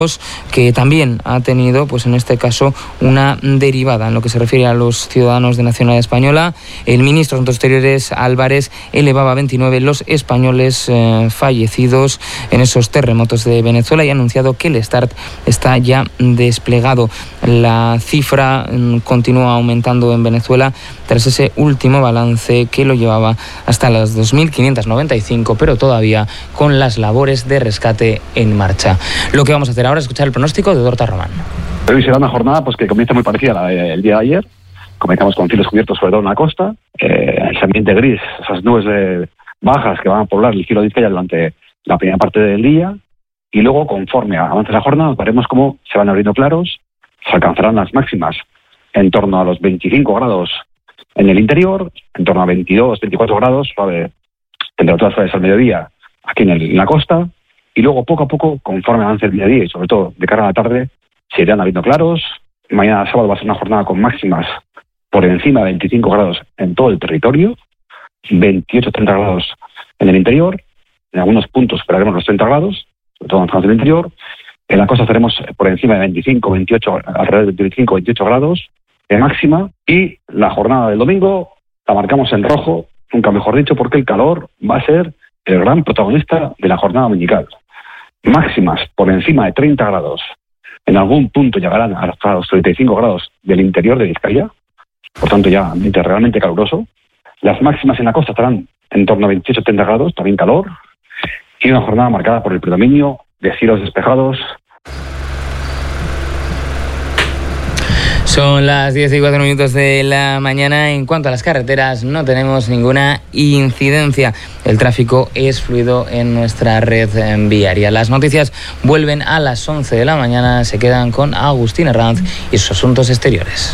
que también ha tenido, pues en este caso, una derivada en lo que se refiere a los ciudadanos de nacionalidad española. El ministro de Asuntos Exteriores, Álvarez, elevaba a 29 los españoles fallecidos en esos terremotos de Venezuela y ha anunciado que el START está ya desplegado. La cifra continúa aumentando en Venezuela tras ese último balance que lo llevaba hasta las 2.595, pero todavía con las labores de rescate en marcha. Lo que vamos a hacer ahora es escuchar el pronóstico de Dorta Román. Hoy será una jornada pues que comienza muy parecida a la del día de ayer. Comenzamos con cielos cubiertos sobre todo en la costa, ese ambiente gris, esas nubes bajas que van a poblar el cielo de Vizcaya durante la primera parte del día, y luego conforme avance la jornada veremos cómo se van abriendo claros, se alcanzarán las máximas en torno a los 25 grados en el interior, en torno a 22, 24 grados, temperaturas suaves al mediodía aquí en la costa. Y luego, poco a poco, conforme avance el día y sobre todo de cara a la tarde, se irán abriendo claros. Mañana sábado va a ser una jornada con máximas por encima de 25 grados en todo el territorio, 28-30 grados en el interior. En algunos puntos esperaremos los 30 grados, sobre todo en zonas del interior. En la costa estaremos por encima de 25, 28, alrededor de 25, 28 grados de máxima. Y la jornada del domingo la marcamos en rojo, nunca mejor dicho, porque el calor va a ser el gran protagonista de la jornada dominical. Máximas por encima de 30 grados. En algún punto llegarán hasta los 35 grados del interior de Vizcaya. Por tanto, ya ambiente realmente caluroso. Las máximas en la costa estarán en torno a 28-30 grados, también calor. Y una jornada marcada por el predominio de cielos despejados. Son las 10:04 de la mañana. En cuanto a las carreteras, no tenemos ninguna incidencia. El tráfico es fluido en nuestra red viaria. Las noticias vuelven a las 11 de la mañana. Se quedan con Agustín Herranz y sus asuntos exteriores.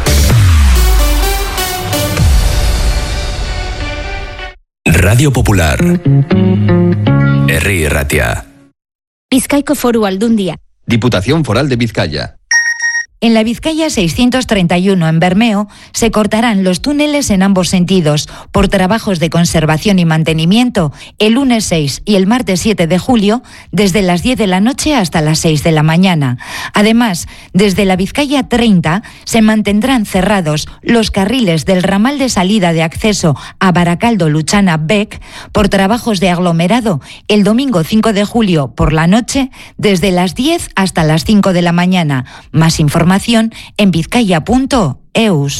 Radio Popular. Herri Ratia. Bizkaiko Foru Aldundia. Diputación Foral de Vizcaya. En la Vizcaya 631 en Bermeo se cortarán los túneles en ambos sentidos por trabajos de conservación y mantenimiento el lunes 6 y el martes 7 de julio desde las 10 de la noche hasta las 6 de la mañana. Además, desde la Vizcaya 30 se mantendrán cerrados los carriles del ramal de salida de acceso a Baracaldo-Luchana-Bec por trabajos de aglomerado el domingo 5 de julio por la noche desde las 10 hasta las 5 de la mañana. Más información en vizcaya.eus.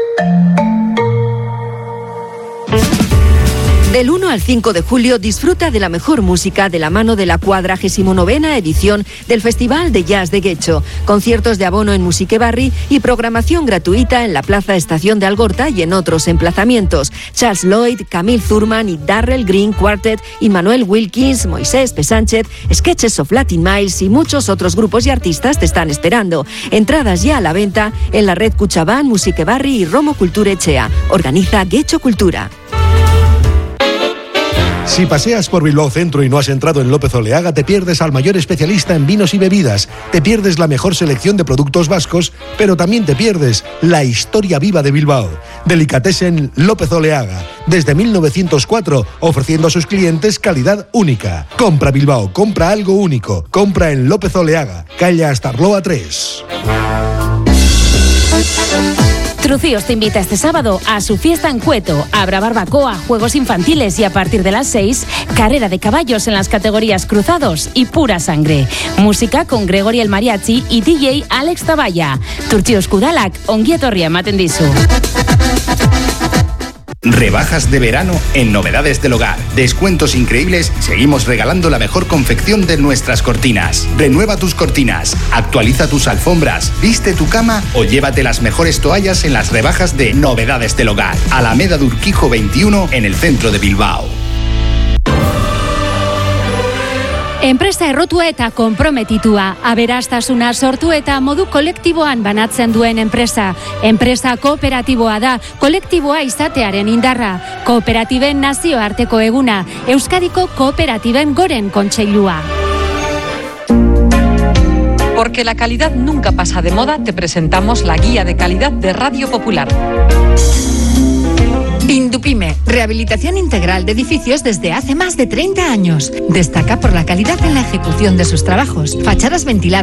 Del 1 al 5 de julio disfruta de la mejor música de la mano de la 49ª edición del Festival de Jazz de Guecho. Conciertos de abono en Musiquebarri y programación gratuita en la Plaza Estación de Algorta y en otros emplazamientos. Charles Lloyd, Camille Thurman y Darrell Green Quartet, Immanuel Wilkins, Moisés P. Sánchez, Sketches of Latin Miles y muchos otros grupos y artistas te están esperando. Entradas ya a la venta en la red Cuchabán, Musiquebarri y Romo Cultura Echea. Organiza Guecho Cultura. Si paseas por Bilbao Centro y no has entrado en López Oleaga, te pierdes al mayor especialista en vinos y bebidas, te pierdes la mejor selección de productos vascos, pero también te pierdes la historia viva de Bilbao. Delicatessen López Oleaga, desde 1904, ofreciendo a sus clientes calidad única. Compra Bilbao, compra algo único, compra en López Oleaga, calle Astarloa 3. Trucíos te invita este sábado a su fiesta en Cueto. Habrá barbacoa, juegos infantiles y a partir de las 6, carrera de caballos en las categorías cruzados y pura sangre. Música con Gregory el Mariachi y DJ Alex Taballa. Turchios Kudalak, ongi etorria ematen dizu. Rebajas de verano en Novedades del Hogar. Descuentos increíbles. Seguimos regalando la mejor confección de nuestras cortinas. Renueva tus cortinas, actualiza tus alfombras, viste tu cama o llévate las mejores toallas en las rebajas de Novedades del Hogar. Alameda de Urquijo 21 en el centro de Bilbao. Enpresa errotua eta konprometitua, aberastasuna sortu eta modu kolektiboan banatzen duen enpresa. Enpresa kooperatiboa da, kolektiboa izatearen indarra. Kooperatiben nazioarteko eguna, Euskadiko kooperatiben goren kontseilua. Porque la calidad nunca pasa de moda, te presentamos la guía de calidad de Radio Popular. Indupime, rehabilitación integral de edificios desde hace más de 30 años. Destaca por la calidad en la ejecución de sus trabajos. Fachadas ventiladas